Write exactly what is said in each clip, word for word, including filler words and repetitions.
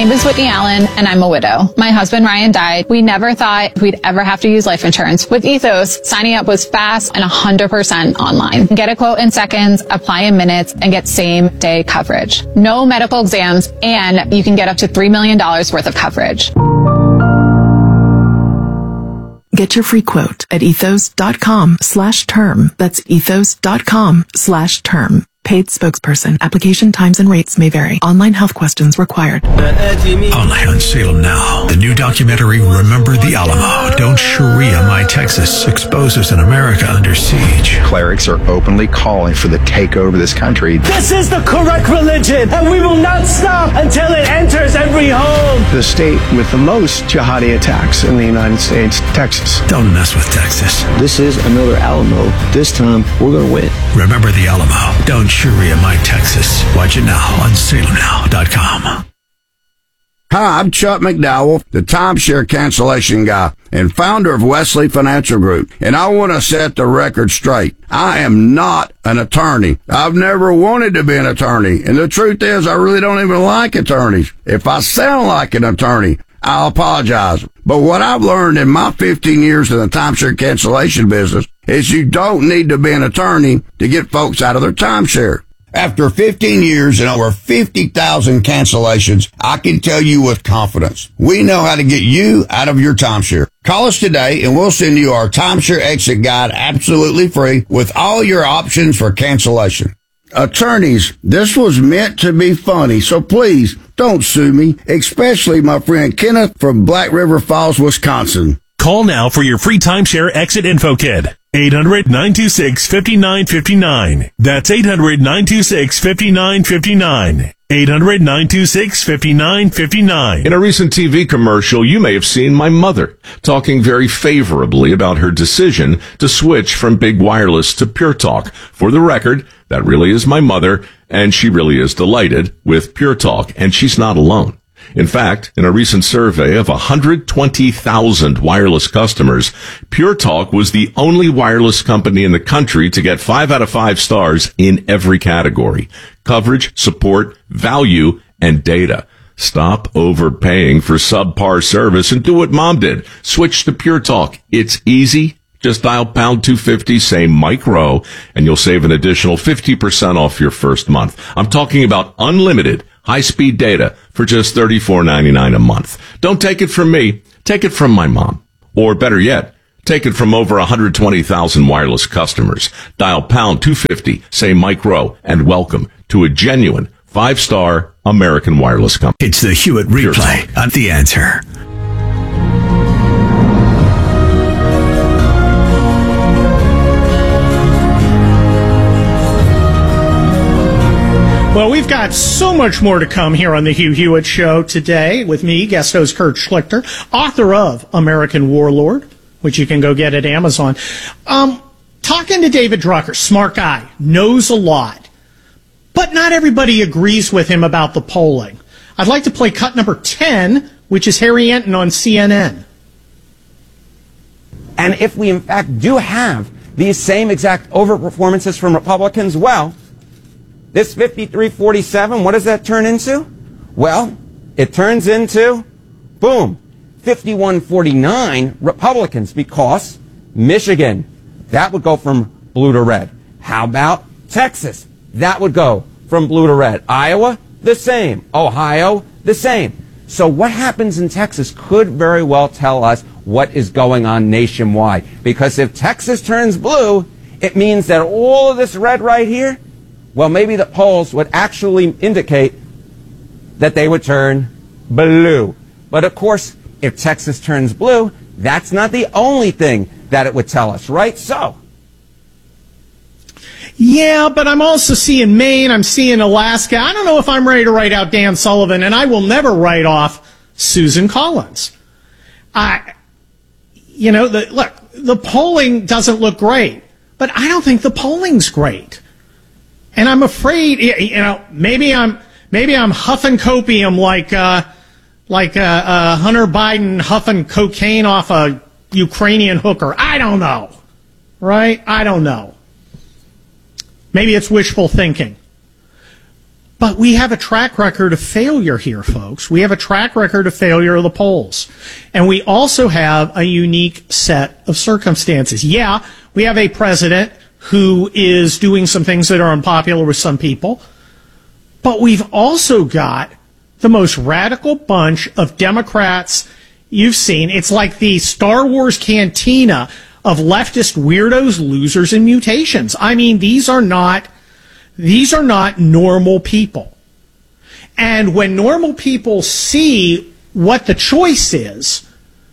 name is Whitney Allen, and I'm a widow. My husband, Ryan, died. We never thought we'd ever have to use life insurance. With Ethos, signing up was fast and one hundred percent online. Get a quote in seconds, apply in minutes, and get same-day coverage. No medical exams, and you can get up to three million dollars worth of coverage. Get your free quote at ethos.com slash term. That's ethos.com slash term. Paid spokesperson. Application times and rates may vary. Online health questions required. Only on Salem Now. The new documentary, Remember the Alamo. Don't Sharia My Texas exposes an America under siege. Clerics are openly calling for the takeover of this country. This is the correct religion, and we will not stop until it enters every home. The state with the most jihadi attacks in the United States, Texas. Don't mess with Texas. This is another Alamo. This time, we're going to win. Remember the Alamo. Don't Sharia My Texas. Watch it now on salem now dot com. Hi, I'm Chuck McDowell, the timeshare cancellation guy and founder of Wesley Financial Group, and I want to set the record straight. I am not an attorney. I've never wanted to be an attorney, and the truth is I really don't even like attorneys. If I sound like an attorney, I'll apologize. But what I've learned in my fifteen years in the timeshare cancellation business is you don't need to be an attorney to get folks out of their timeshare. After fifteen years and over fifty thousand cancellations, I can tell you with confidence, we know how to get you out of your timeshare. Call us today and we'll send you our timeshare exit guide absolutely free with all your options for cancellation. Attorneys, this was meant to be funny, so please don't sue me, especially my friend Kenneth from Black River Falls, Wisconsin. Call now for your free timeshare exit info kit. eight hundred, nine two six, five nine five nine. That's eight hundred, nine two six, five nine five nine. eight hundred, nine two six, five nine five nine. In a recent T V commercial, you may have seen my mother talking very favorably about her decision to switch from Big Wireless to Pure Talk. For the record, that really is my mother, and she really is delighted with Pure Talk, and she's not alone. In fact, in a recent survey of one hundred twenty thousand wireless customers, Pure Talk was the only wireless company in the country to get five out of five stars in every category: coverage, support, value, and data. Stop overpaying for subpar service and do what Mom did. Switch to Pure Talk. It's easy. Just dial pound two fifty, say Mike Rowe, and you'll save an additional fifty percent off your first month. I'm talking about unlimited high-speed data for just thirty-four ninety-nine a month. Don't take it from me. Take it from my mom. Or better yet, take it from over one hundred twenty thousand wireless customers. Dial pound two fifty, say Mike Rowe, and welcome to a genuine five-star American wireless company. It's the Hewitt Replay on The Answer. Well, we've got so much more to come here on the Hugh Hewitt Show today with me, guest host Kurt Schlichter, author of American Warlord, which you can go get at Amazon. Um, talking to David Drucker, smart guy, knows a lot, but not everybody agrees with him about the polling. I'd like to play cut number ten, which is Harry Enton on C N N. And if we in fact do have these same exact overperformances from Republicans, well, this fifty-three forty-seven, what does that turn into? Well, it turns into, boom, fifty-one forty-nine Republicans, because Michigan, that would go from blue to red. How about Texas? That would go from blue to red. Iowa, the same. Ohio, the same. So what happens in Texas could very well tell us what is going on nationwide. Because if Texas turns blue, it means that all of this red right here, well, maybe the polls would actually indicate that they would turn blue. But of course, if Texas turns blue, that's not the only thing that it would tell us, right? So, yeah, but I'm also seeing Maine, I'm seeing Alaska. I don't know if I'm ready to write out Dan Sullivan, and I will never write off Susan Collins. I, you know, the, look, the polling doesn't look great, but I don't think the polling's great. And I'm afraid, you know, maybe I'm maybe I'm huffing copium like uh, like uh, uh, Hunter Biden huffing cocaine off a Ukrainian hooker. I don't know, right? I don't know. Maybe it's wishful thinking. But we have a track record of failure here, folks. We have a track record of failure of the polls. And we also have a unique set of circumstances. Yeah, we have a president who is doing some things that are unpopular with some people. But we've also got the most radical bunch of Democrats you've seen. It's like the Star Wars cantina of leftist weirdos, losers, and mutations. I mean, these are not... These are not normal people. And when normal people see what the choice is,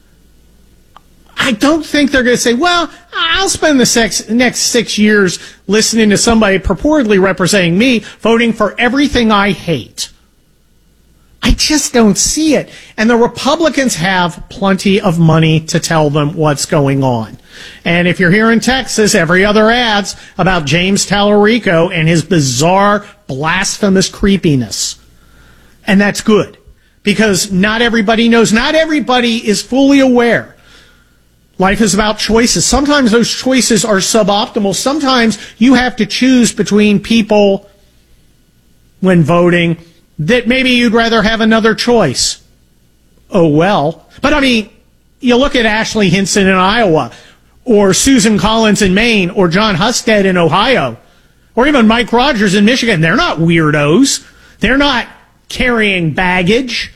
I don't think they're going to say, well, I'll spend the sex, next six years listening to somebody purportedly representing me, voting for everything I hate. I just don't see it. And the Republicans have plenty of money to tell them what's going on. And if you're here in Texas, every other ad's about James Tallarico and his bizarre, blasphemous creepiness. And that's good. Because not everybody knows. Not everybody is fully aware. Life is about choices. Sometimes those choices are suboptimal. Sometimes you have to choose between people when voting that maybe you'd rather have another choice. Oh, well. But, I mean, you look at Ashley Hinson in Iowa, or Susan Collins in Maine, or John Husted in Ohio, or even Mike Rogers in Michigan. They're not weirdos. They're not carrying baggage.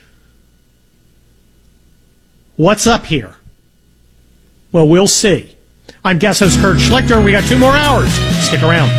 What's up here? Well, we'll see. I'm guest host Kurt Schlichter. We got two more hours. Stick around.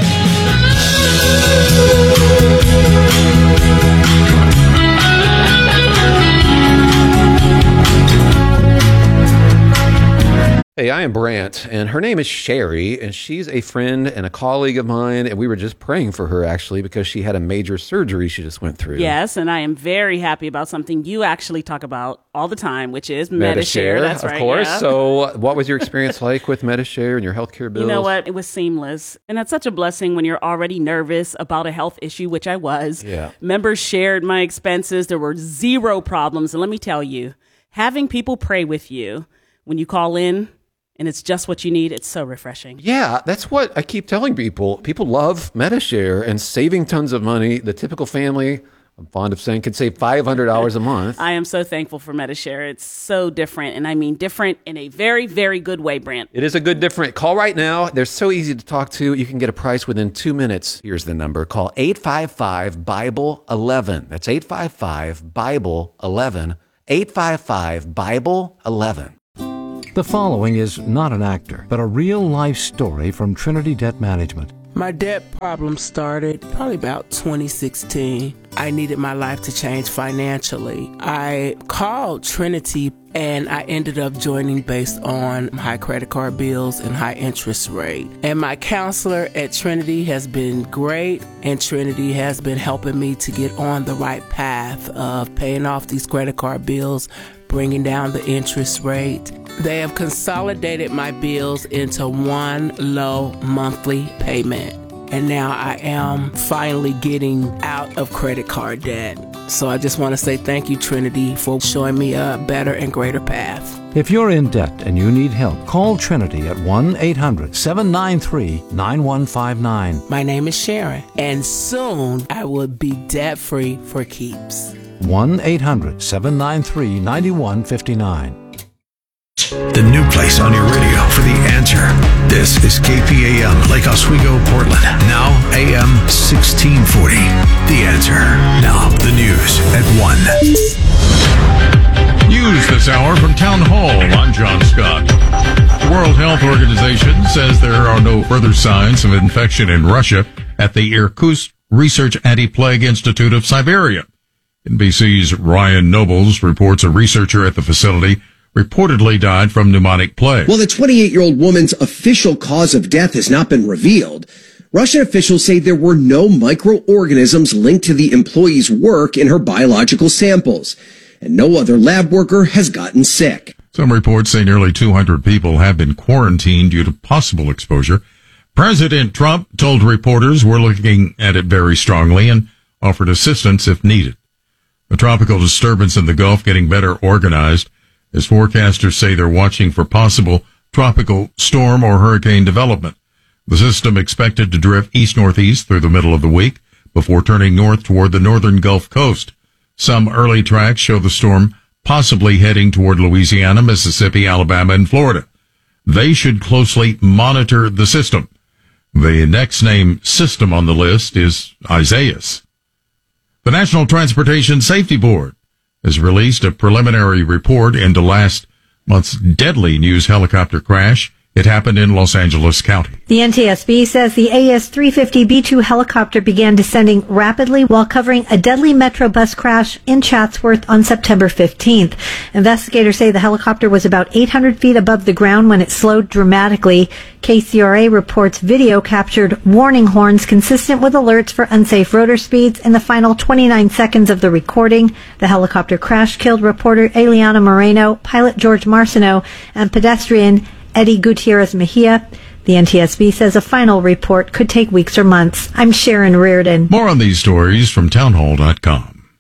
Hey, I am Brant, and her name is Sherry, and she's a friend and a colleague of mine, and we were just praying for her, actually, because she had a major surgery she just went through. Yes, and I am very happy about something you actually talk about all the time, which is Medi-Share. Medi-Share, That's of right, course. yeah. So what was your experience like with Medi-Share and your healthcare bills? You know what? It was seamless, and that's such a blessing when you're already nervous about a health issue, which I was. Yeah. Members shared my expenses. There were zero problems, and let me tell you, having people pray with you when you call in, and it's just what you need, it's so refreshing. Yeah, that's what I keep telling people. People love Medi-Share and saving tons of money. The typical family, I'm fond of saying, can save five hundred dollars a month. I am so thankful for Medi-Share. It's so different, and I mean different in a very, very good way, Brant. It is a good different. Call right now. They're so easy to talk to. You can get a price within two minutes. Here's the number. Call eight five five, Bible eleven. That's eight five five, Bible eleven. eight five five, Bible eleven. The following is not an actor, but a real-life story from Trinity Debt Management. My debt problem started probably about twenty sixteen. I needed my life to change financially. I called Trinity and I ended up joining based on high credit card bills and high interest rate. And my counselor at Trinity has been great, and Trinity has been helping me to get on the right path of paying off these credit card bills, bringing down the interest rate. They have consolidated my bills into one low monthly payment. And now I am finally getting out of credit card debt. So I just want to say thank you, Trinity, for showing me a better and greater path. If you're in debt and you need help, call Trinity at one eight hundred, seven nine three, nine one five nine. My name is Sharon, and soon I will be debt-free for keeps. one eight hundred, seven nine three, nine one five nine. The new place on your radio for The Answer. This is K P A M, Lake Oswego, Portland. Now A M sixteen forty. The Answer. Now the news at one. News this hour from Town Hall. I'm John Scott. The World Health Organization says there are no further signs of infection in Russia at the Irkutsk Research Anti-Plague Institute of Siberia. N B C's Ryan Nobles reports a researcher at the facility reportedly died from pneumonic plague. While the twenty-eight-year-old woman's official cause of death has not been revealed, Russian officials say there were no microorganisms linked to the employee's work in her biological samples, and no other lab worker has gotten sick. Some reports say nearly two hundred people have been quarantined due to possible exposure. President Trump told reporters we're looking at it very strongly and offered assistance if needed. A tropical disturbance in the Gulf getting better organized, as forecasters say they're watching for possible tropical storm or hurricane development. The system expected to drift east-northeast through the middle of the week, before turning north toward the northern Gulf Coast. Some early tracks show the storm possibly heading toward Louisiana, Mississippi, Alabama, and Florida. They should closely monitor the system. The next named system on the list is Isaias. The National Transportation Safety Board has released a preliminary report into last month's deadly news helicopter crash. It happened in Los Angeles County. The N T S B says the A S three fifty B two helicopter began descending rapidly while covering a deadly Metro bus crash in Chatsworth on September fifteenth. Investigators say the helicopter was about eight hundred feet above the ground when it slowed dramatically. K C R A reports video captured warning horns consistent with alerts for unsafe rotor speeds in the final twenty-nine seconds of the recording. The helicopter crash killed reporter Eliana Moreno, pilot George Marciano, and pedestrian Eddie Gutierrez Mejia. The N T S B says a final report could take weeks or months. I'm Sharon Reardon. More on these stories from townhall dot com.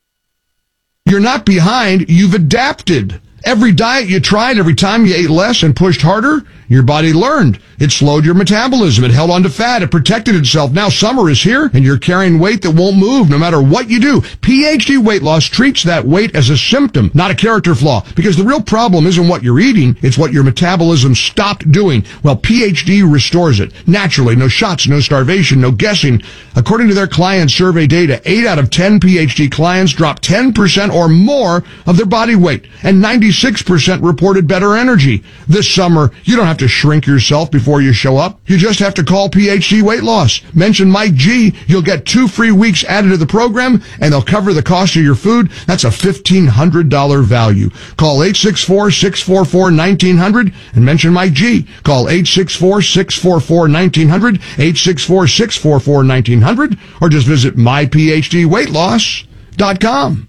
You're not behind, you've adapted. Every diet you tried, every time you ate less and pushed harder, your body learned. It slowed your metabolism. It held on to fat. It protected itself. Now summer is here, and you're carrying weight that won't move no matter what you do. P H D Weight Loss treats that weight as a symptom, not a character flaw, because the real problem isn't what you're eating, it's what your metabolism stopped doing. Well, P H D restores it. Naturally, no shots, no starvation, no guessing. According to their client survey data, eight out of ten P H D clients dropped ten percent or more of their body weight, and ninety-six percent reported better energy. This summer, you don't have to shrink yourself before you show up. You just have to call P H D Weight Loss. Mention Mike G. You'll get two free weeks added to the program, and they'll cover the cost of your food. That's a fifteen hundred dollars value. Call eight six four, six four four, one nine zero zero and mention Mike G. Call eight six four, six four four, one nine zero zero, eight six four, six four four, one nine zero zero, or just visit my p h d weight loss dot com.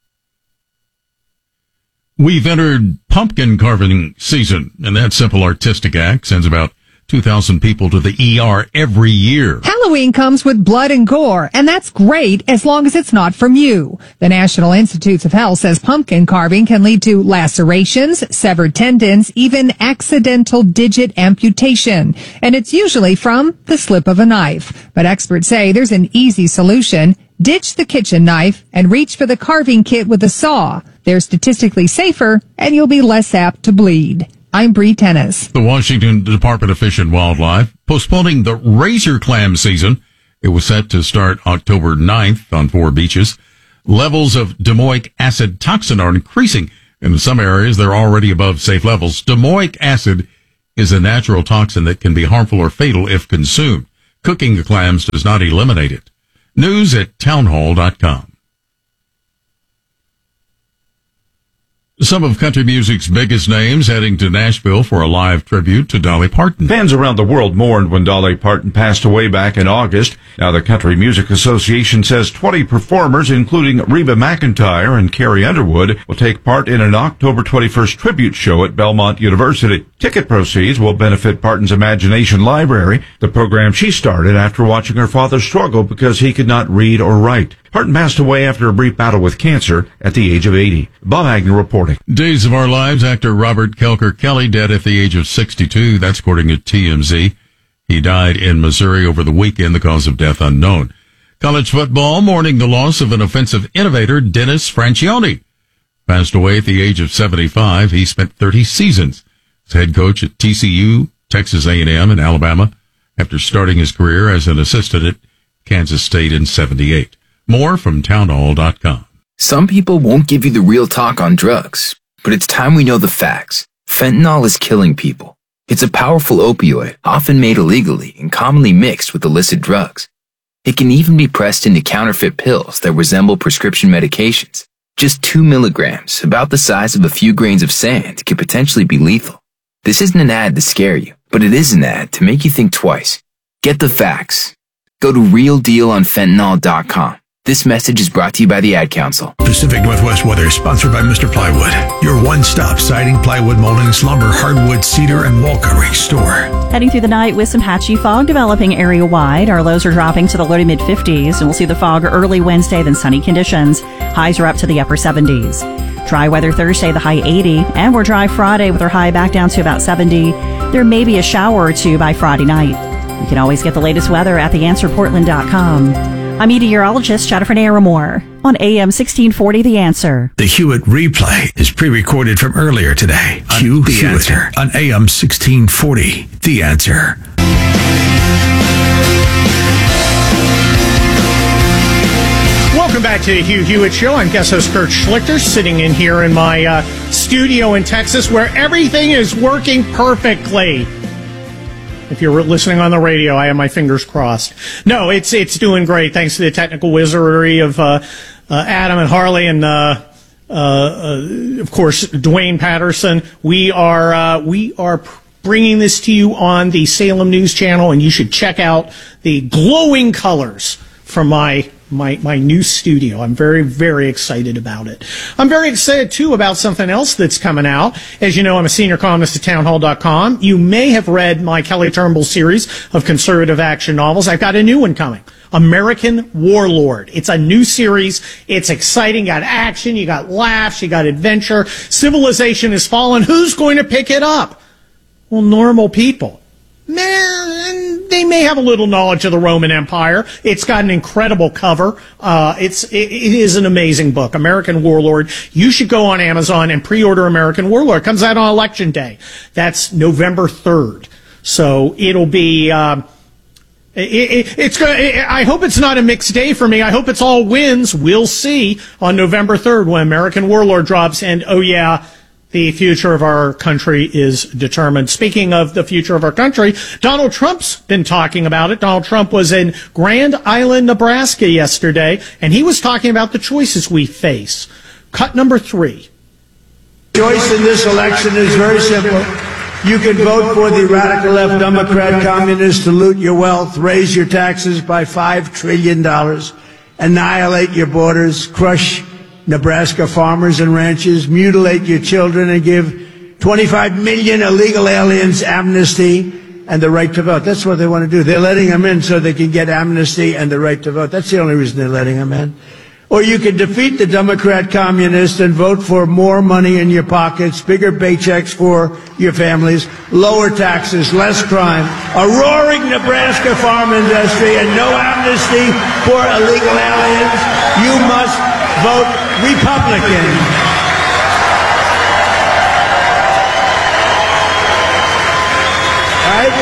We've entered pumpkin carving season, and that simple artistic act sends about two thousand people to the E R every year. Halloween comes with blood and gore, and that's great as long as it's not from you. The National Institutes of Health says pumpkin carving can lead to lacerations, severed tendons, even accidental digit amputation. And it's usually from the slip of a knife. But experts say there's an easy solution. Ditch the kitchen knife and reach for the carving kit with a saw. They're statistically safer, and you'll be less apt to bleed. I'm Bree Tennis. The Washington Department of Fish and Wildlife postponing the razor clam season. It was set to start October ninth on four beaches. Levels of domoic acid toxin are increasing. In some areas, they're already above safe levels. Domoic acid is a natural toxin that can be harmful or fatal if consumed. Cooking the clams does not eliminate it. News at townhall dot com. Some of country music's biggest names heading to Nashville for a live tribute to Dolly Parton. Fans around the world mourned when Dolly Parton passed away back in August. Now the Country Music Association says twenty performers, including Reba McEntire and Carrie Underwood, will take part in an October twenty-first tribute show at Belmont University. Ticket proceeds will benefit Parton's Imagination Library, the program she started after watching her father struggle because he could not read or write. Parton passed away after a brief battle with cancer at the age of eighty. Bob Agnew reporting. Days of Our Lives actor Robert Kelker Kelly dead at the age of sixty-two. That's according to T M Z. He died in Missouri over the weekend, the cause of death unknown. College football mourning the loss of an offensive innovator, Dennis Franchione. Passed away at the age of seventy-five. He spent thirty seasons as head coach at T C U, Texas A and M, and Alabama after starting his career as an assistant at Kansas State in seventy-eight. More from townhall dot com. Some people won't give you the real talk on drugs, but it's time we know the facts. Fentanyl is killing people. It's a powerful opioid, often made illegally and commonly mixed with illicit drugs. It can even be pressed into counterfeit pills that resemble prescription medications. Just two milligrams, about the size of a few grains of sand, could potentially be lethal. This isn't an ad to scare you, but it is an ad to make you think twice. Get the facts. Go to real deal on fentanyl dot com. This message is brought to you by the Ad Council. Pacific Northwest weather is sponsored by Mister Plywood, your one-stop siding, plywood, moldings, lumber, hardwood, cedar, and wall covering store. Heading through the night with some patchy fog developing area-wide. Our lows are dropping to the low to mid-fifties, and we'll see the fog early Wednesday, then sunny conditions. Highs are up to the upper seventies. Dry weather Thursday, the high eighty, and we're dry Friday with our high back down to about seventy. There may be a shower or two by Friday night. You can always get the latest weather at the answer portland dot com. I'm meteorologist Jennifer Naramore on A M sixteen forty The Answer. The Hewitt replay is pre-recorded from earlier today. Hugh The Hewitt Answer on A M sixteen forty The Answer. Welcome back to the Hugh Hewitt Show. I'm guest host Kurt Schlichter, sitting in here in my uh, studio in Texas where everything is working perfectly. If you're listening on the radio, I have my fingers crossed. No, it's it's doing great thanks to the technical wizardry of uh, uh, Adam and Harley and, uh, uh, uh, of course, Dwayne Patterson. We are uh, we are bringing this to you on the Salem News Channel, and you should check out the glowing colors from my my my new studio. I'm very, very excited about it. I'm very excited, too, about something else that's coming out. As you know, I'm a senior columnist at town hall dot com. You may have read my Kelly Turnbull series of conservative action novels. I've got a new one coming. American Warlord. It's a new series. It's exciting. You got action. You got laughs. You got adventure. Civilization has fallen. Who's going to pick it up? Well, normal people. Man, they may have a little knowledge of the Roman Empire. It's got an incredible cover. Uh, it's it, it is an amazing book, American Warlord. You should go on Amazon and pre-order American Warlord. It comes out on Election Day. That's November third. So it'll be. Um, it, it, it's going. It, I hope it's not a mixed day for me. I hope it's all wins. We'll see on November third when American Warlord drops. And oh yeah. The future of our country is determined. Speaking of the future of our country, Donald Trump's been talking about it. Donald Trump was in Grand Island, Nebraska yesterday, and he was talking about the choices we face. Cut number three. The choice in this election is very simple. You can vote for the radical left Democrat communists to loot your wealth, raise your taxes by five trillion dollars, annihilate your borders, crush Nebraska farmers and ranchers, mutilate your children, and give twenty-five million illegal aliens amnesty and the right to vote. That's what they want to do. They're letting them in so they can get amnesty and the right to vote. That's the only reason they're letting them in. Or you can defeat the Democrat communists and vote for more money in your pockets, bigger paychecks for your families, lower taxes, less crime, a roaring Nebraska farm industry, and no amnesty for illegal aliens. You must vote Republican. Right?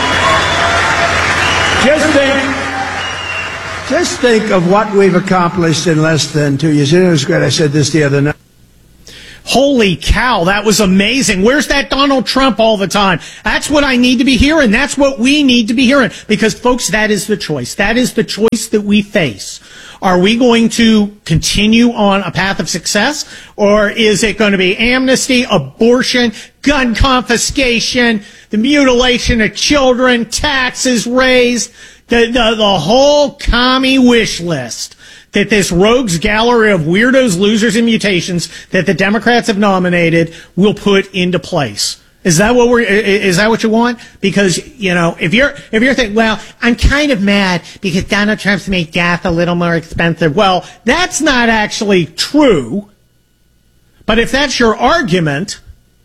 Just think, just think of what we've accomplished in less than two years. It was great. I said this the other night. Holy cow, that was amazing. Where's that Donald Trump all the time? That's what I need to be hearing. That's what we need to be hearing. Because, folks, that is the choice. That is the choice that we face. Are we going to continue on a path of success? Or is it going to be amnesty, abortion, gun confiscation, the mutilation of children, taxes raised, the, the, the whole commie wish list that this rogues gallery of weirdos, losers, and mutations that the Democrats have nominated will put into place? Is that what we're, is that what you want? Because, you know, if you're, if you're thinking, well, I'm kind of mad because Donald Trump's made gas a little more expensive. Well, that's not actually true. But if that's your argument,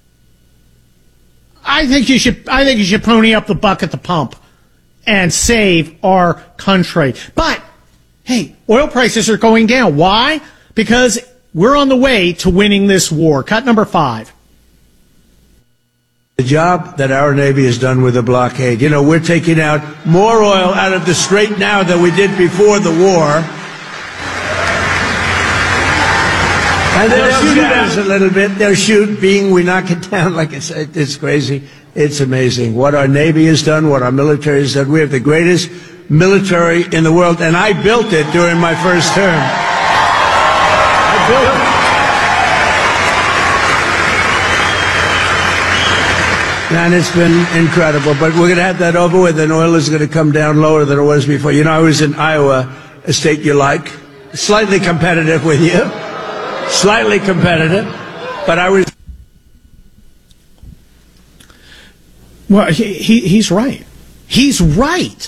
I think you should, I think you should pony up the buck at the pump and save our country. But, hey, oil prices are going down. Why? Because we're on the way to winning this war. Cut number five. The job that our Navy has done with the blockade. You know, we're taking out more oil out of the Strait now than we did before the war. And they'll shoot at us a little bit. They'll shoot, being we knock it down. Like I said, it's crazy. It's amazing what our Navy has done, what our military has done. We have the greatest military in the world, and I built it during my first term. I built it. And it's been incredible. But we're going to have that over with, and oil is going to come down lower than it was before. You know, I was in Iowa, a state you like, slightly competitive with you, slightly competitive, but I was... Well, he, he, he's right. He's right.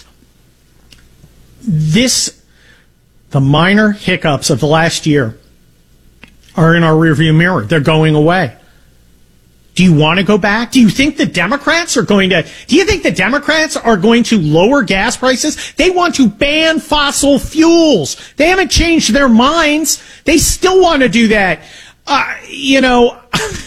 This, the minor hiccups of the last year are in our rearview mirror. They're going away. Do you want to go back? Do you think the Democrats are going to, do you think the Democrats are going to lower gas prices? They want to ban fossil fuels. They haven't changed their minds. They still want to do that. Uh, you know,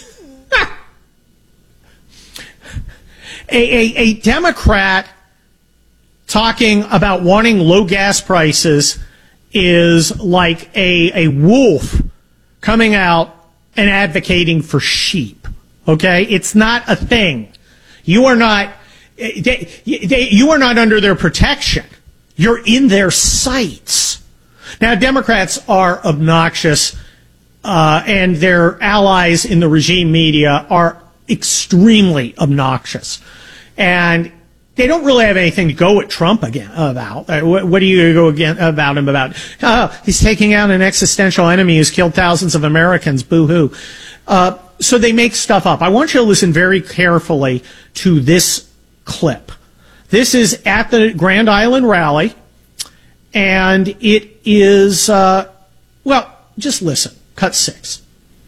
a, a, a Democrat talking about wanting low gas prices is like a, a wolf coming out and advocating for sheep. Okay? It's not a thing. You are not, they, they, you are not under their protection. You're in their sights. Now, Democrats are obnoxious, uh, and their allies in the regime media are extremely obnoxious. And they don't really have anything to go at Trump again about. Uh, what, what do you go again about him about? Oh, he's taking out an existential enemy who's killed thousands of Americans. Boo-hoo. Uh, so they make stuff up. I want you to listen very carefully to this clip. This is at the Grand Island rally, and it is, uh, well, just listen. Cut six.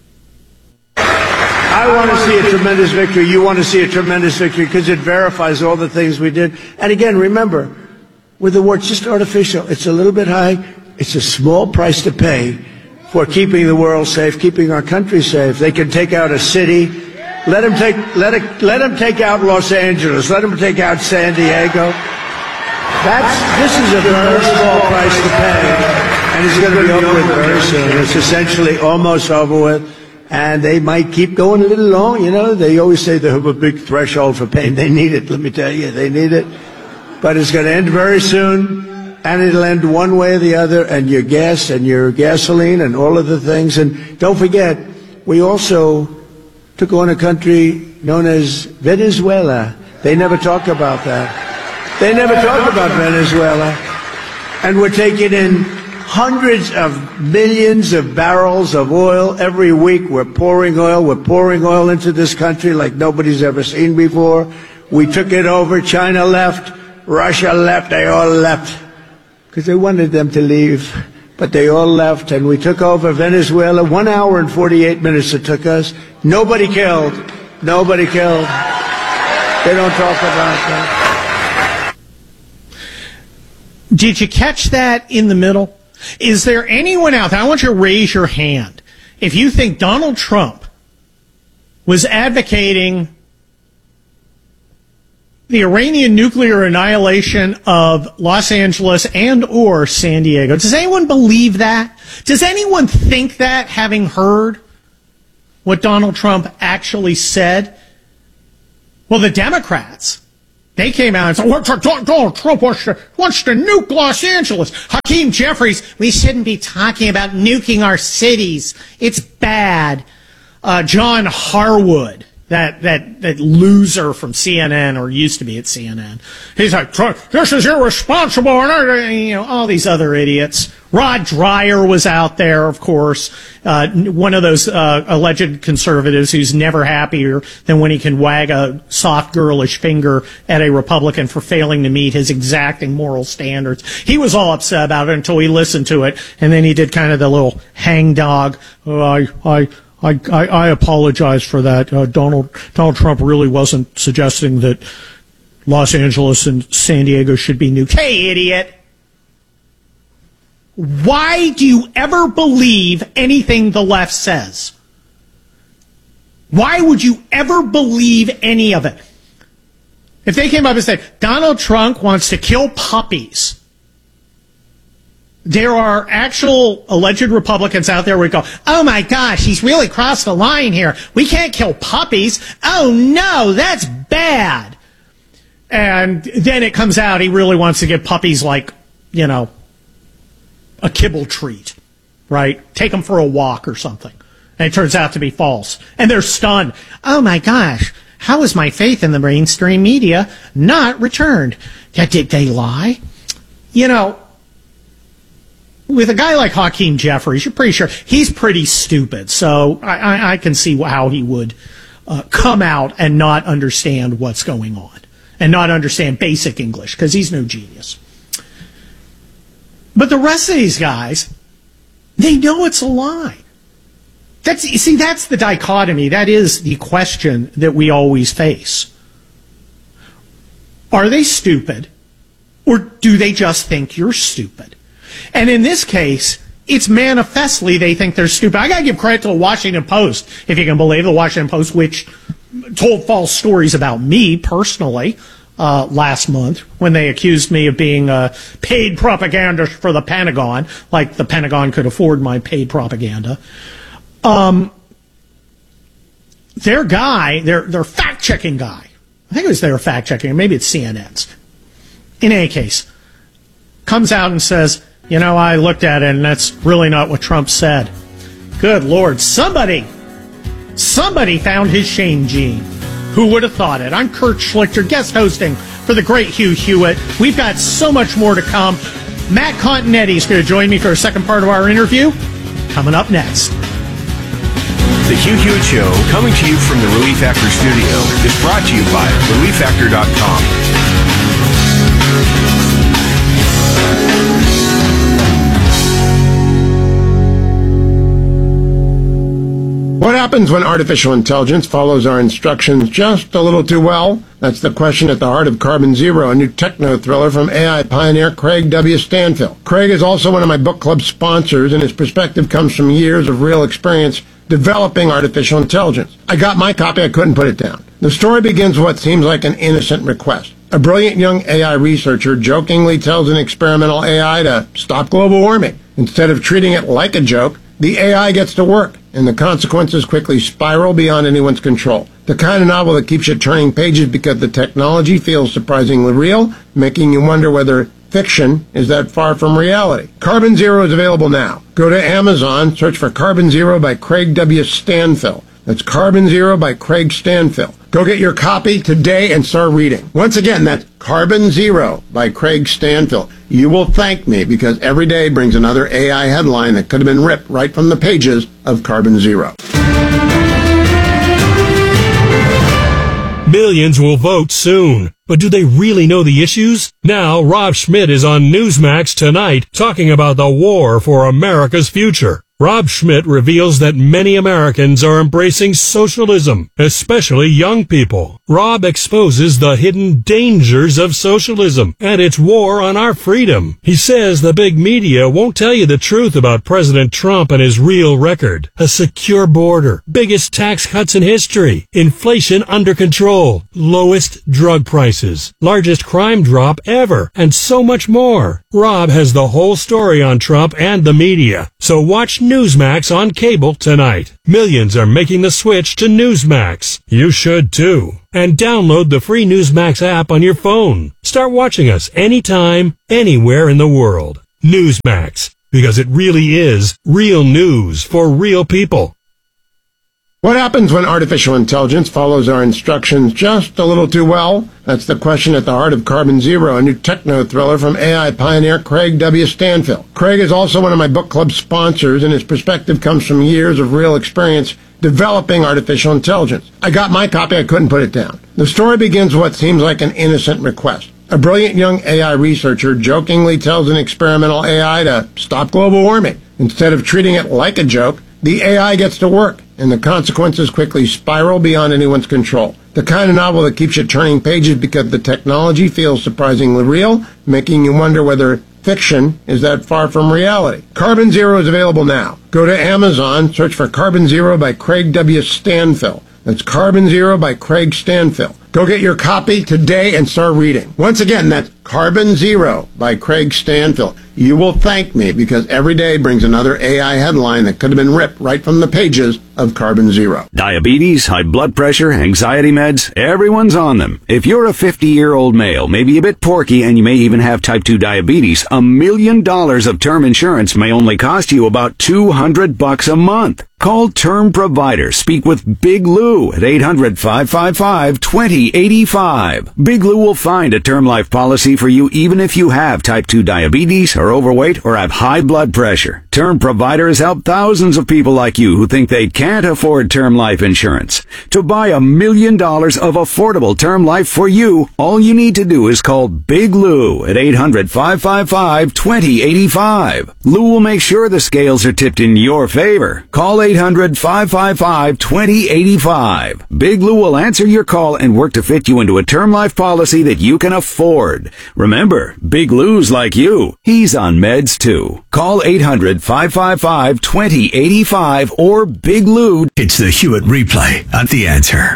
I want to see a tremendous victory. You want to see a tremendous victory because it verifies all the things we did. And again, remember, with the war, it's just artificial. It's a little bit high. It's a small price to pay for keeping the world safe, keeping our country safe. They can take out a city. Let them take, let it, let them take out Los Angeles. Let them take out San Diego. That's, this is a very small price to pay. And it's going to be over with very soon. It's essentially almost over with. And they might keep going a little long, you know. They always say they have a big threshold for pain. They need it, let me tell you. They need it. But it's going to end very soon, and it'll end one way or the other, and your gas and your gasoline and all of the things. And don't forget, we also took on a country known as Venezuela. They never talk about that. They never talk about Venezuela. And we're taking in hundreds of millions of barrels of oil every week. We're pouring oil. We're pouring oil into this country like nobody's ever seen before. We took it over. China left. Russia left. They all left because they wanted them to leave. But they all left, and we took over Venezuela. One hour and forty-eight minutes it took us. Nobody killed. Nobody killed. They don't talk about that. Did you catch that in the middle? Is there anyone out there, I want you to raise your hand, if you think Donald Trump was advocating the Iranian nuclear annihilation of Los Angeles and or San Diego. Does anyone believe that? Does anyone think that, having heard what Donald Trump actually said? Well, the Democrats, they came out and said, Donald Trump wants to, wants to nuke Los Angeles. Hakeem Jeffries, we shouldn't be talking about nuking our cities. It's bad. Uh, John Harwood, that, that, that loser from C N N, or used to be at C N N, he's like, this is irresponsible, and you know, all these other idiots. Rod Dreyer was out there, of course, uh, one of those uh, alleged conservatives who's never happier than when he can wag a soft, girlish finger at a Republican for failing to meet his exacting moral standards. He was all upset about it until he listened to it, and then he did kind of the little hangdog. Oh, I, I, I, I, I apologize for that. Uh, Donald Donald Trump really wasn't suggesting that Los Angeles and San Diego should be nuked. Hey, idiot! Why do you ever believe anything the left says? Why would you ever believe any of it? If they came up and said, Donald Trump wants to kill puppies, there are actual alleged Republicans out there who go, oh my gosh, he's really crossed the line here. We can't kill puppies. Oh no, that's bad. And then it comes out he really wants to give puppies, like, you know, a kibble treat, right? Take them for a walk or something. And it turns out to be false. And they're stunned. Oh my gosh, how is my faith in the mainstream media not returned? Did they lie? You know, with a guy like Hakeem Jeffries, you're pretty sure he's pretty stupid. So I, I, I can see how he would uh, come out and not understand what's going on and not understand basic English, because he's no genius. But the rest of these guys, they know it's a lie. That's, you see, that's the dichotomy. That is the question that we always face. Are they stupid, or do they just think you're stupid? And in this case, it's manifestly they think they're stupid. I gotta give credit to the Washington Post, if you can believe the Washington Post, which told false stories about me personally uh, last month when they accused me of being a paid propagandist for the Pentagon, like the Pentagon could afford my paid propaganda. Um, their guy, their their fact-checking guy, I think it was their fact-checking, maybe it's C N N's. In any case, comes out and says, you know, I looked at it and that's really not what Trump said. Good Lord, somebody, somebody found his shame gene. Who would have thought it? I'm Kurt Schlichter, guest hosting for the great Hugh Hewitt. We've got so much more to come. Matt Continetti is going to join me for a second part of our interview. Coming up next. The Hugh Hewitt Show, coming to you from the Relief Factor studio, is brought to you by relief factor dot com. What happens when artificial intelligence follows our instructions just a little too well? That's the question at the heart of Carbon Zero, a new techno-thriller from A I pioneer Craig W. Stanfill. Craig is also one of my book club sponsors, and his perspective comes from years of real experience developing artificial intelligence. I got my copy, I couldn't put it down. The story begins with what seems like an innocent request. A brilliant young A I researcher jokingly tells an experimental A I to stop global warming. Instead of treating it like a joke, the A I gets to work, and the consequences quickly spiral beyond anyone's control. The kind of novel that keeps you turning pages because the technology feels surprisingly real, making you wonder whether fiction is that far from reality. Carbon Zero is available now. Go to Amazon, search for Carbon Zero by Craig W. Stanfill. That's Carbon Zero by Craig Stanfill. Go get your copy today and start reading. Once again, that's Carbon Zero by Craig Stanfill. You will thank me because every day brings another A I headline that could have been ripped right from the pages of Carbon Zero. Millions will vote soon. But do they really know the issues? Now, Rob Schmidt is on Newsmax tonight talking about the war for America's future. Rob Schmidt reveals that many Americans are embracing socialism, especially young people. Rob exposes the hidden dangers of socialism and its war on our freedom. He says the big media won't tell you the truth about President Trump and his real record. A secure border, biggest tax cuts in history, inflation under control, lowest drug prices, largest crime drop ever, and so much more. Rob has the whole story on Trump and the media. So watch Newsmax on cable tonight. Millions are making the switch to Newsmax. You should too. And download the free Newsmax app on your phone. Start watching us anytime, anywhere in the world. Newsmax, because it really is real news for real people. What happens when artificial intelligence follows our instructions just a little too well? That's the question at the heart of Carbon Zero, a new techno-thriller from A I pioneer Craig W. Stanfill. Craig is also one of my book club sponsors, and his perspective comes from years of real experience developing artificial intelligence. I got my copy, I couldn't put it down. The story begins with what seems like an innocent request. A brilliant young A I researcher jokingly tells an experimental A I to stop global warming. Instead of treating it like a joke, the A I gets to work, and the consequences quickly spiral beyond anyone's control. The kind of novel that keeps you turning pages because the technology feels surprisingly real, making you wonder whether fiction is that far from reality. Carbon Zero is available now. Go to Amazon, search for Carbon Zero by Craig W. Stanfill. That's Carbon Zero by Craig Stanfill. Go get your copy today and start reading. Once again, that's Carbon Zero by Craig Stanfill. You will thank me because every day brings another A I headline that could have been ripped right from the pages of Carbon Zero. Diabetes, high blood pressure, anxiety meds, everyone's on them. If you're a fifty-year-old male, maybe a bit porky, and you may even have type two diabetes, a million dollars of term insurance may only cost you about two hundred bucks a month. Call Term Provider. Speak with Big Lou at eight hundred, five five five, two zero eight five. Big Lou will find a term life policy for you even if you have type two diabetes, are overweight, or have high blood pressure. Term Provider has helped thousands of people like you who think they can't afford term life insurance. To buy a million dollars of affordable term life for you, all you need to do is call Big Lou at eight hundred, five five five, two zero eight five. Lou will make sure the scales are tipped in your favor. Call eight hundred, five five five, two zero eight five. Big Lou will answer your call and work to fit you into a term life policy that you can afford. Remember, Big Lou's like you. He's on meds too. Call eight hundred, five five five, two zero eight five or Big Lou. It's the Hewitt Replay on The Answer.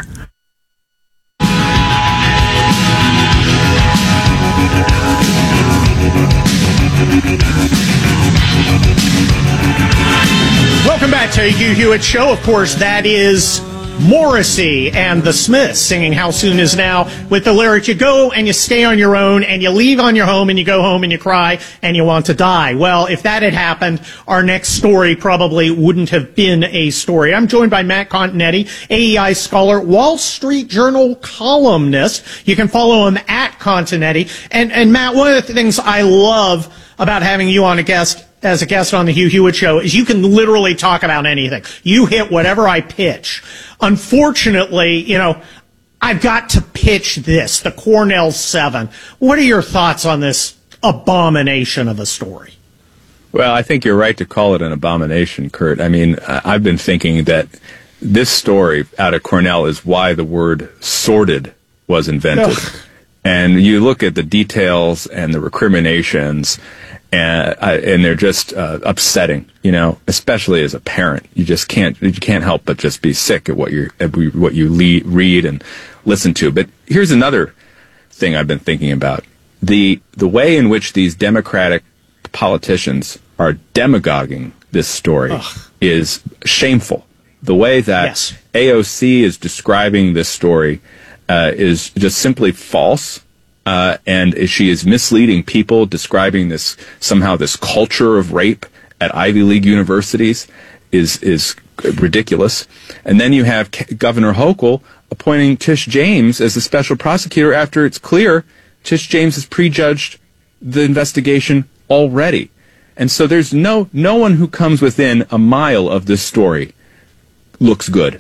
Welcome back to Hugh Hewitt Show. Of course, that is Morrissey and the Smiths singing How Soon Is Now with the lyric, you go and you stay on your own and you leave on your home and you go home and you cry and you want to die. Well, if that had happened, our next story probably wouldn't have been a story. I'm joined by Matt Continetti, A E I scholar, Wall Street Journal columnist. You can follow him at Continetti. And, and Matt, one of the things I love about having you on a guest as a guest on the Hugh Hewitt Show is you can literally talk about anything. You hit whatever I pitch. Unfortunately, you know, I've got to pitch this, the Cornell Seven. What are your thoughts on this abomination of a story? Well, I think you're right to call it an abomination, Kurt. I mean, I've been thinking that this story out of Cornell is why the word sordid was invented. Ugh. And you look at the details and the recriminations, and uh, and they're just uh, upsetting, you know, especially as a parent. You just can't you can't help but just be sick at what you what you le- read and listen to. But here's another thing I've been thinking about: the the way in which these Democratic politicians are demagoguing this story Ugh. is shameful. The way that yes. A O C is describing this story uh, is just simply false. Uh, and she is misleading people, describing this somehow this culture of rape at Ivy League universities is is ridiculous. And then you have K- Governor Hochul appointing Tish James as the special prosecutor after it's clear Tish James has prejudged the investigation already. And so there's no no one who comes within a mile of this story looks good.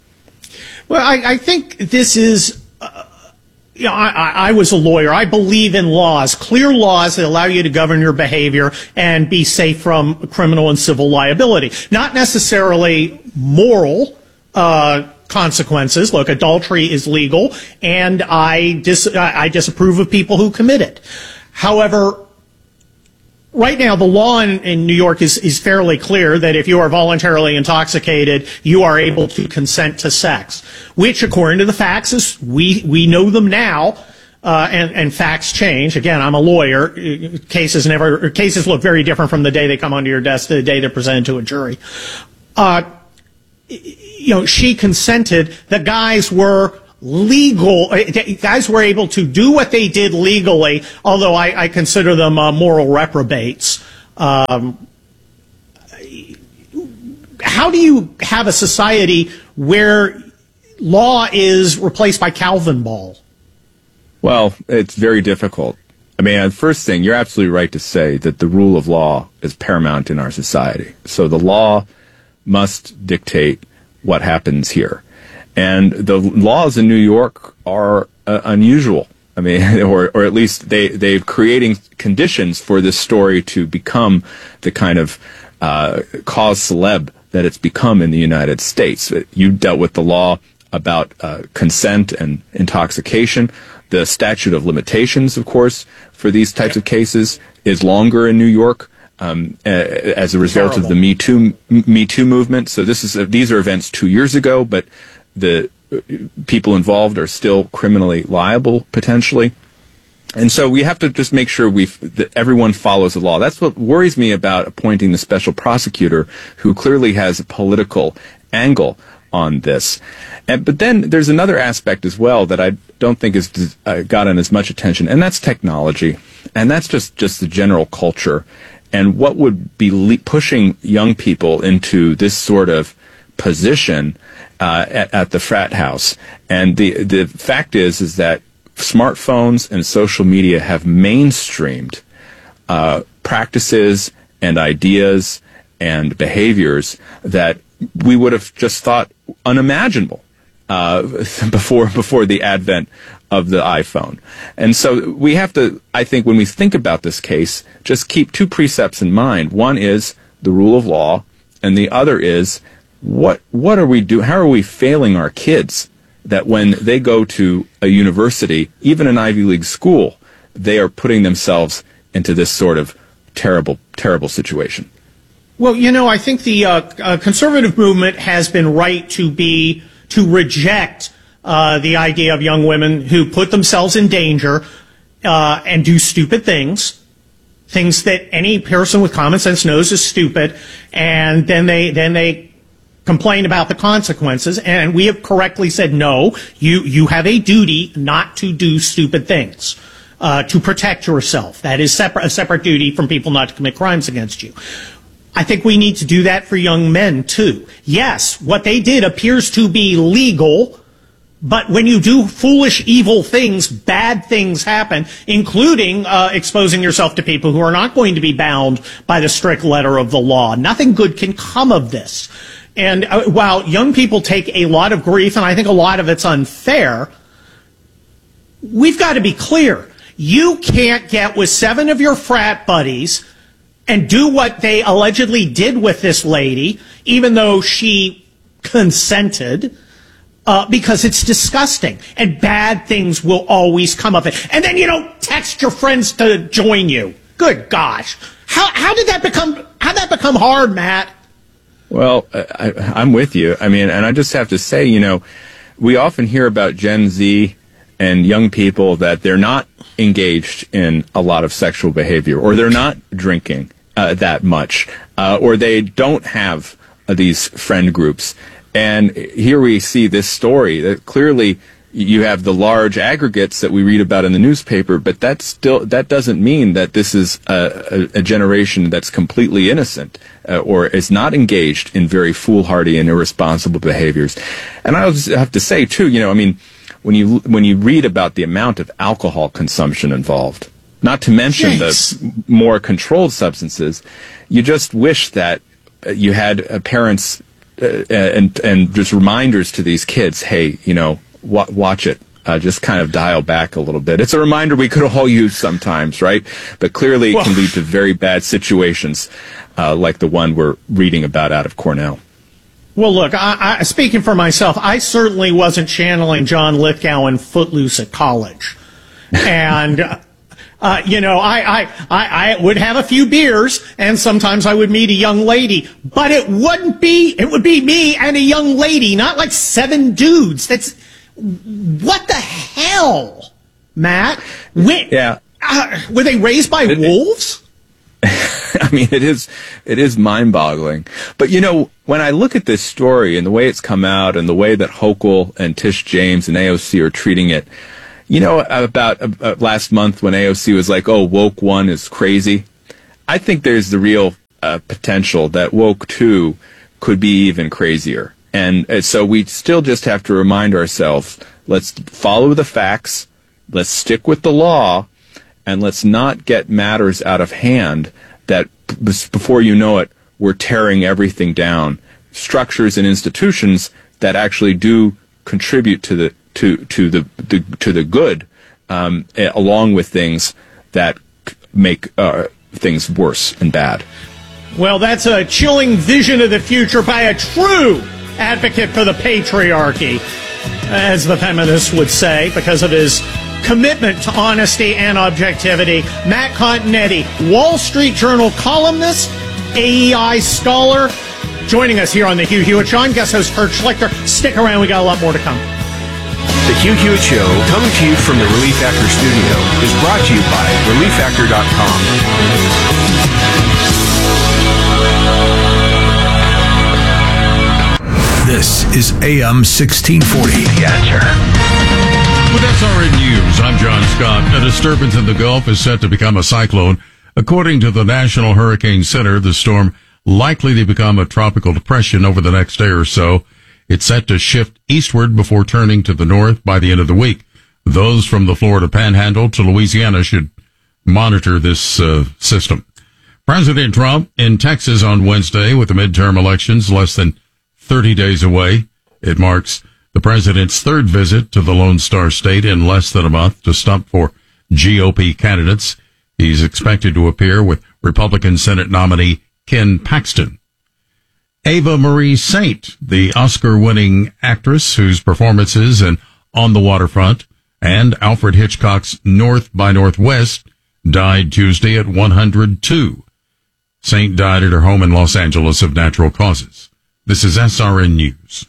Well, I, I think this is. Uh, You know, I, I was a lawyer. I believe in laws, clear laws that allow you to govern your behavior and be safe from criminal and civil liability. Not necessarily moral uh, consequences. Look, adultery is legal, and I dis- I disapprove of people who commit it. However, right now, the law in, in New York is, is fairly clear that if you are voluntarily intoxicated, you are able to consent to sex, which, according to the facts, is we we know them now, uh, and, and facts change. Again, I'm a lawyer. Cases never cases look very different from the day they come onto your desk to the day they're presented to a jury. Uh, you know, she consented. The guys were legal. Guys were able to do what they did legally, although I, I consider them uh, moral reprobates. Um, how do you have a society where law is replaced by Calvin ball? Well, it's very difficult. I mean, the first thing, you're absolutely right to say that the rule of law is paramount in our society. So the law must dictate what happens here. And the laws in New York are uh, unusual. I mean, or or at least they they're creating conditions for this story to become the kind of uh, cause celeb that it's become in the United States. You dealt with the law about uh, consent and intoxication. The statute of limitations, of course, for these types of cases is longer in New York um, as a result Terrible. of the Me Too Me Too movement. So this is uh, these are events two years ago, but the people involved are still criminally liable potentially. And so we have to just make sure we that everyone follows the law. That's what worries me about appointing the special prosecutor, who clearly has a political angle on this. And, but then there's another aspect as well that I don't think has uh, gotten as much attention, and that's technology. And that's just, just the general culture. And what would be le- pushing young people into this sort of position uh, at, at the frat house. And the the fact is is that smartphones and social media have mainstreamed uh, practices and ideas and behaviors that we would have just thought unimaginable uh, before before the advent of the iPhone. And so we have to, I think, when we think about this case, just keep two precepts in mind. One is the rule of law, and the other is what what are we doing? How are we failing our kids that when they go to a university, even an Ivy League school, they are putting themselves into this sort of terrible, terrible situation? Well, you know, I think the uh, uh, conservative movement has been right to be to reject uh, the idea of young women who put themselves in danger uh, and do stupid things, things that any person with common sense knows is stupid, and then they then they complain about the consequences. And we have correctly said, no, you you have a duty not to do stupid things. Uh, to protect yourself. That is separate, a separate duty from people not to commit crimes against you. I think we need to do that for young men, too. Yes, what they did appears to be legal, but when you do foolish, evil things, bad things happen, including uh, exposing yourself to people who are not going to be bound by the strict letter of the law. Nothing good can come of this. And uh, while young people take a lot of grief, and I think a lot of it's unfair, we've got to be clear. You can't get with seven of your frat buddies and do what they allegedly did with this lady, even though she consented, uh, because it's disgusting. And bad things will always come of it. And then you don't text your friends to join you. Good gosh. How, how did that become, how'd that become hard, Matt? Well, I, I'm with you. I mean, and I just have to say, you know, we often hear about Gen Z and young people that they're not engaged in a lot of sexual behavior, or they're not drinking uh, that much, uh, or they don't have uh, these friend groups. And here we see this story that clearly you have the large aggregates that we read about in the newspaper, but that still that doesn't mean that this is a, a, a generation that's completely innocent uh, or is not engaged in very foolhardy and irresponsible behaviors. And I also have to say too, you know, I mean, when you when you read about the amount of alcohol consumption involved, not to mention Jeez. the more controlled substances, you just wish that you had uh, parents uh, and and just reminders to these kids, hey, you know, w- watch it. Uh, just kind of dial back a little bit. It's a reminder we could all use sometimes, right? But clearly it well, can lead to very bad situations uh, like the one we're reading about out of Cornell. Well, look, I, I, speaking for myself, I certainly wasn't channeling John Lithgow in Footloose at college. And, uh, you know, I, I, I, I would have a few beers, and sometimes I would meet a young lady. But it wouldn't be, it would be me and a young lady, not like seven dudes. That's, what the hell, Matt? When, yeah. Uh, were they raised by it, wolves? I mean, it is it is mind-boggling. But, you know, when I look at this story and the way it's come out and the way that Hochul and Tish James and A O C are treating it, you know, about uh, last month when A O C was like, oh, woke one is crazy, I think there's the real uh, potential that woke two could be even crazier. And uh, so we still just have to remind ourselves, let's follow the facts, let's stick with the law, and let's not get matters out of hand that before you know it, we're tearing everything down. Structures and institutions that actually do contribute to the to to the, the to the good, um, along with things that make uh, things worse and bad. Well, that's a chilling vision of the future by a true advocate for the patriarchy, as the feminists would say, because of his commitment to honesty and objectivity. Matt Continetti, Wall Street Journal columnist, A E I scholar, joining us here on the Hugh Hewitt Show. I'm guest host Kurt Schlichter. Stick around, we got a lot more to come. The Hugh Hewitt Show, coming to you from the Relief Factor studio, is brought to you by relief factor dot com. This is A M sixteen forty. The Answer. With S R N News, I'm John Scott. A disturbance in the Gulf is set to become a cyclone. According to the National Hurricane Center, the storm likely to become a tropical depression over the next day or so. It's set to shift eastward before turning to the north by the end of the week. those from the Florida Panhandle to Louisiana should monitor this uh, system. President Trump in Texas on Wednesday with the midterm elections less than thirty days away. It marks the president's third visit to the Lone Star State in less than a month to stump for G O P candidates. He's expected to appear with Republican Senate nominee Ken Paxton. Ava Marie Saint, the Oscar-winning actress whose performances in On the Waterfront and Alfred Hitchcock's North by Northwest died Tuesday at one hundred two. Saint died at her home in Los Angeles of natural causes. This is S R N News.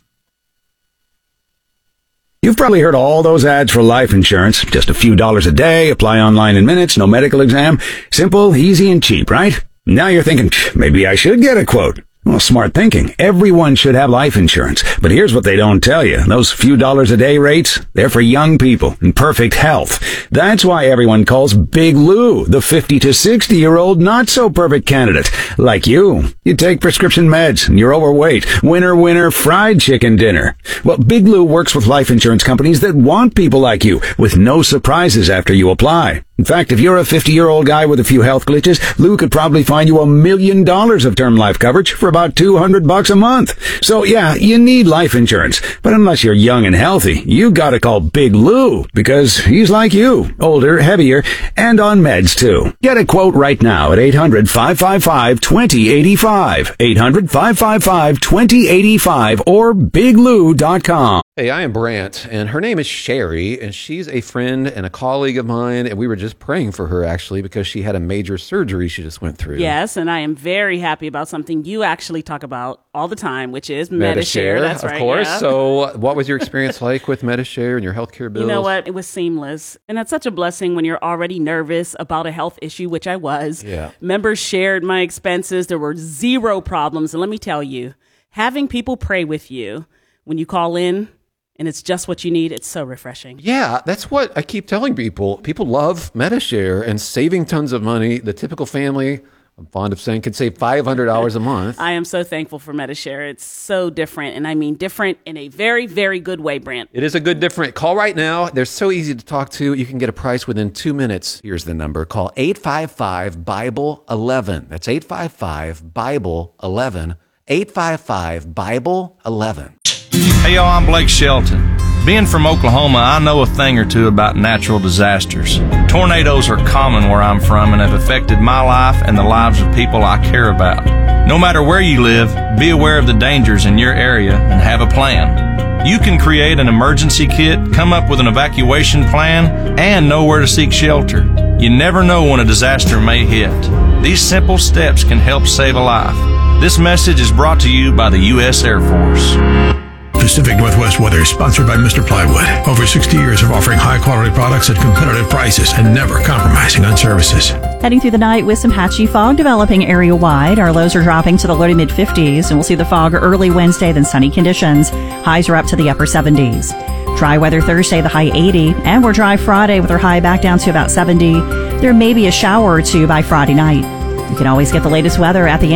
You've probably heard all those ads for life insurance. Just a few dollars a day, apply online in minutes, no medical exam. Simple, easy, and cheap, right? Now you're thinking, maybe I should get a quote. Well, smart thinking. Everyone should have life insurance. But here's what they don't tell you. Those few dollars a day rates, they're for young people in perfect health. That's why everyone calls Big Lou the fifty to sixty year old not so perfect candidate. Like you. You take prescription meds and you're overweight. Winner, winner, fried chicken dinner. Well, Big Lou works with life insurance companies that want people like you with no surprises after you apply. In fact, if you're a fifty-year-old guy with a few health glitches, Lou could probably find you a million dollars of term life coverage for about two hundred bucks a month. So yeah, you need life insurance. But unless you're young and healthy, you gotta call Big Lou because he's like you, older, heavier, and on meds too. Get a quote right now at eight hundred, five five five, two zero eight five, eight hundred, five five five, two zero eight five or big lou dot com. Hey, I am Brant, and her name is Sherry, and she's a friend and a colleague of mine, and we were just praying for her, actually, because she had a major surgery she just went through. Yes, and I am very happy about something you actually talk about all the time, which is Medi-Share. Medi-Share, That's of right, course. yeah. So what was your experience like with Medi-Share and your healthcare bills? You know what? It was seamless. And that's such a blessing when you're already nervous about a health issue, which I was. Yeah. Members shared my expenses. There were zero problems. And let me tell you, having people pray with you when you call in, and it's just what you need, it's so refreshing. Yeah, that's what I keep telling people. People love Medi-Share and saving tons of money. The typical family, I'm fond of saying, could save five hundred dollars a month. I am so thankful for Medi-Share. It's so different, and I mean different in a very, very good way, Brant. It is a good different. Call right now. They're so easy to talk to. You can get a price within two minutes. Here's the number. Call eight five five, Bible eleven. That's eight five five, Bible eleven. eight five five, Bible eleven. Hey y'all, I'm Blake Shelton. Being from Oklahoma, I know a thing or two about natural disasters. Tornadoes are common where I'm from and have affected my life and the lives of people I care about. No matter where you live, be aware of the dangers in your area and have a plan. You can create an emergency kit, come up with an evacuation plan, and know where to seek shelter. You never know when a disaster may hit. These simple steps can help save a life. This message is brought to you by the U S Air Force. Pacific Northwest Weather is sponsored by Mister Plywood. Over sixty years of offering high-quality products at competitive prices and never compromising on services. Heading through the night with some patchy fog developing area-wide. Our lows are dropping to the low to mid-fifties, and we'll see the fog early Wednesday, then sunny conditions. Highs are up to the upper seventies. Dry weather Thursday, the high eighty, and we're dry Friday with our high back down to about seventy. There may be a shower or two by Friday night. You can always get the latest weather at the